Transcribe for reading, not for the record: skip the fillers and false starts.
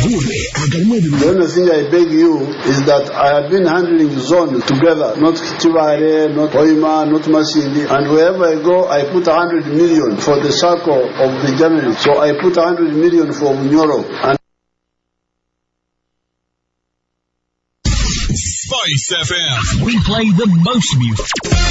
The only thing I beg you is that I have been handling zone together, not Chivare, not Oima, not Masindi, and wherever I go, I put 100 million for the circle of the journalists. So I put 100 million for Munyoro. And Spice FM. We play the most music.